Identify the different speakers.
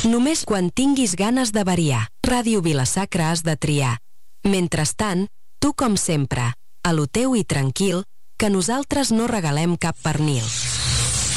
Speaker 1: Només quan tinguis ganes de variar. Ràdio Vila-sacra has de triar. Mentrestant, tu com sempre, a lo teu i tranquil, que nosaltres no regalem cap pernil.